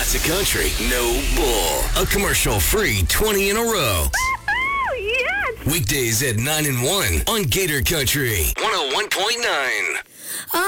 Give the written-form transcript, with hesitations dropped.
Classic country, no bull. A commercial-free 20 in a row. Yes! Weekdays at 9 and 1 on Gator Country 101.9.